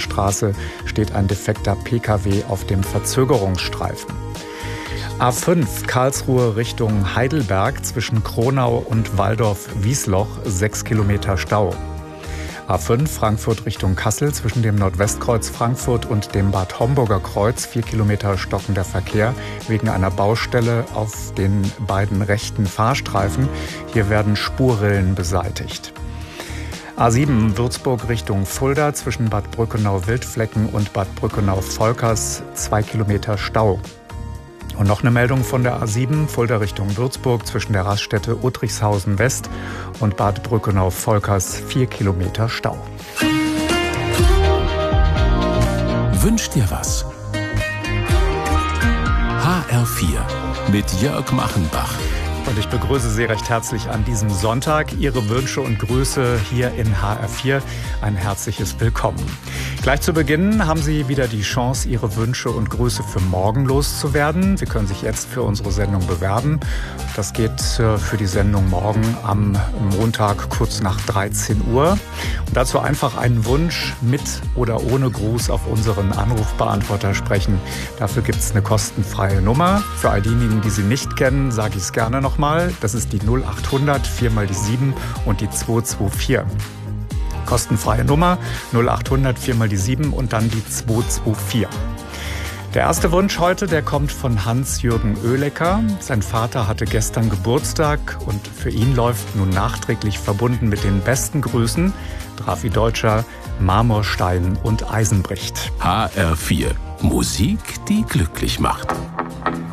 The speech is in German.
Straße steht ein defekter Pkw auf dem Verzögerungsstreifen. A5 Karlsruhe Richtung Heidelberg zwischen Kronau und Walldorf-Wiesloch 6 Kilometer Stau. A5 Frankfurt Richtung Kassel zwischen dem Nordwestkreuz Frankfurt und dem Bad Homburger Kreuz 4 Kilometer stockender Verkehr wegen einer Baustelle auf den beiden rechten Fahrstreifen. Hier werden Spurrillen beseitigt. A7 Würzburg Richtung Fulda zwischen Bad Brückenau-Wildflecken und Bad Brückenau-Volkers 2 Kilometer Stau. Und noch eine Meldung von der A7, Fulda Richtung Würzburg zwischen der Raststätte Uttrichshausen West und Bad Brückenau-Volkers 4 Kilometer Stau. Wünsch dir was? HR4 mit Jörg Machenbach. Und ich begrüße Sie recht herzlich an diesem Sonntag. Ihre Wünsche und Grüße hier in HR4. Ein herzliches Willkommen. Gleich zu Beginn haben Sie wieder die Chance, Ihre Wünsche und Grüße für morgen loszuwerden. Sie können sich jetzt für unsere Sendung bewerben. Das geht für die Sendung morgen am Montag kurz nach 13 Uhr. Und dazu einfach einen Wunsch mit oder ohne Gruß auf unseren Anrufbeantworter sprechen. Dafür gibt es eine kostenfreie Nummer. Für all diejenigen, die Sie nicht kennen, sage ich es gerne nochmal. Das ist die 0800 4 mal die 7 und die 224. Kostenfreie Nummer 0800 4 mal die 7 und dann die 224. Der erste Wunsch heute, der kommt von Hans-Jürgen Oehlecker. Sein Vater hatte gestern Geburtstag und für ihn läuft nun nachträglich verbunden mit den besten Grüßen Drafi Deutscher, Marmorstein und Eisenbricht. HR4 Musik, die glücklich macht.